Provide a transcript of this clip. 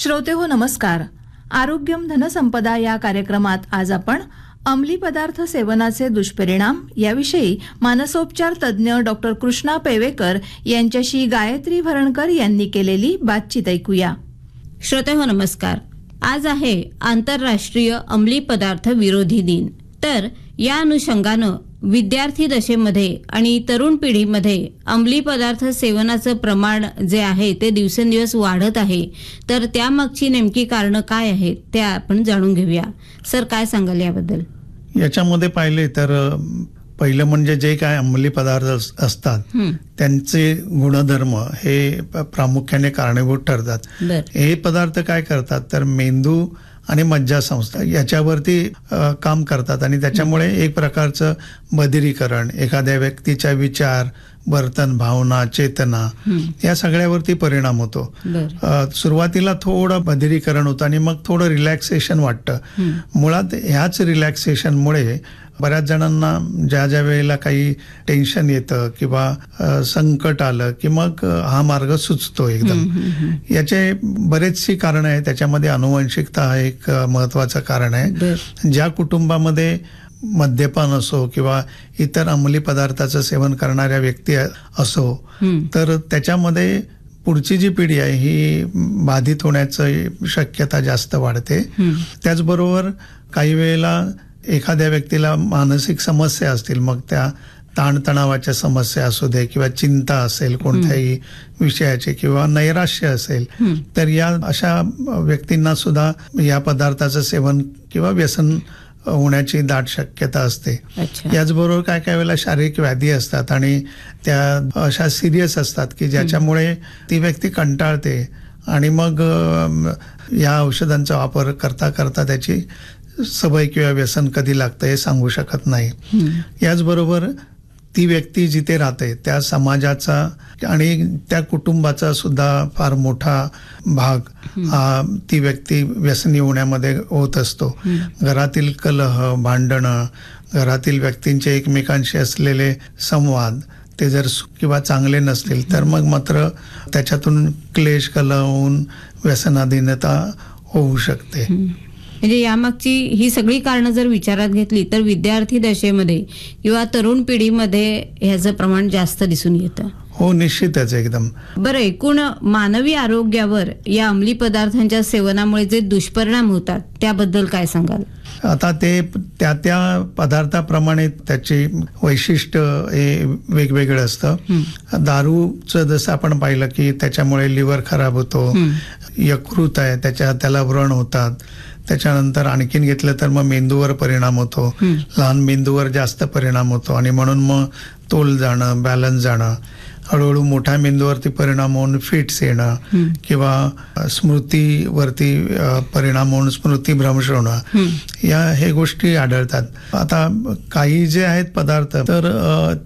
श्रोते हो नमस्कार. आरोग्यम धनसंपदा या कार्यक्रमात आज आपण अंमली पदार्थ सेवनाचे दुष्परिणाम याविषयी मानसोपचार तज्ज्ञ डॉक्टर कृष्णा पेवेकर यांच्याशी गायत्री भरणकर यांनी केलेली बातचीत ऐकूया. श्रोते हो नमस्कार. आज आहे आंतरराष्ट्रीय अंमली पदार्थ विरोधी दिन. तर या अनुषंगानं विद्यार्थी दशेमध्ये आणि तरुण पिढीमध्ये अंमली पदार्थ सेवनाचं प्रमाण जे आहे ते दिवसेंदिवस वाढत आहे. तर त्यामागची नेमकी कारणं काय आहेत ते आपण जाणून घेऊया. सर, काय सांगाल याबद्दल? याच्यामध्ये पाहिले तर पहिलं म्हणजे जे काय अंमली पदार्थ असतात त्यांचे गुणधर्म हे प्रामुख्याने कारणीभूत ठरतात. हे पदार्थ काय करतात तर मेंदू आणि मज्जासंस्था याच्यावरती काम करतात आणि त्याच्यामुळे एक प्रकारचं बधिरीकरण, एखाद्या व्यक्तीच्या विचार, वर्तन, भावना, चेतना या सगळ्यावरती परिणाम होतो. सुरुवातीला थोडं बधिरीकरण होतं आणि मग थोडं रिलॅक्सेशन वाटतं. मुळात ह्याच रिलॅक्सेशनमुळे बऱ्याच जणांना ज्या ज्या वेळेला काही टेन्शन येतं किंवा संकट आलं की मग हा मार्ग सुचतो एकदम. याचे बरेचशी कारण आहे. त्याच्यामध्ये अनुवंशिकता हा एक महत्वाचं कारण आहे. ज्या कुटुंबामध्ये मद्यपान असो किंवा इतर अंमली पदार्थाचं सेवन करणाऱ्या व्यक्ती असो तर त्याच्यामध्ये पुढची जी पिढी आहे ही बाधित होण्याची शक्यता जास्त वाढते. त्याचबरोबर काही वेळेला एखाद्या व्यक्तीला मानसिक समस्या असतील, मग त्या ताणतणावाच्या समस्या असू दे किंवा चिंता असेल कोणत्याही विषयाची किंवा नैराश्य असेल तर या अशा व्यक्तींना सुद्धा या पदार्थाचं सेवन किंवा व्यसन होण्याची दाट शक्यता असते. याचबरोबर काय काय वेळेला शारीरिक व्याधी असतात आणि त्या अशा सिरियस असतात की ज्याच्यामुळे ती व्यक्ती कंटाळते आणि मग या औषधांचा वापर करता करता त्याची सवय किंवा व्यसन कधी लागतं हे सांगू शकत नाही. याचबरोबर ती व्यक्ती जिथे राहते त्या समाजाचा आणि त्या कुटुंबाचा सुद्धा फार मोठा भाग हा ती व्यक्ती व्यसनी होण्यामध्ये होत असतो. घरातील कलह, भांडणं, घरातील व्यक्तींचे एकमेकांशी असलेले संवाद ते जर किंवा चांगले नसतील तर मग मात्र त्याच्यातून क्लेश, कलह होऊन व्यसनाधीनता होऊ शकते. म्हणजे यामागची ही सगळी कारणं जर विचारात घेतली तर विद्यार्थी दशेमध्ये किंवा तरुण पिढीमध्ये ह्याचं प्रमाण जास्त दिसून येतं. हो, निश्चितच एकदम. बरं, एकूण मानवी आरोग्यावर या अंमली पदार्थांच्या सेवनामुळे जे दुष्परिणाम होतात त्याबद्दल काय सांगाल? आता ते त्या पदार्थाप्रमाणे त्याचे वैशिष्ट्य हे वेगवेगळं असतं. दारूचं जसं आपण पाहिलं की त्याच्यामुळे लिव्हर खराब होतो, यकृत आहे त्याला व्रण होतात. त्याच्यानंतर आणखीन घेतलं तर मग मेंदूवर परिणाम होतो, लहान मेंदूवर जास्त परिणाम होतो आणि म्हणून मग तोल जाणं, बॅलन्स जाणं, हळूहळू मोठ्या मेंदूवरती परिणाम होऊन फिट्स येणं किंवा स्मृतीवरती परिणाम होऊन स्मृतीभ्रंश होणं, या हे गोष्टी आढळतात. आता काही जे आहेत पदार्थ तर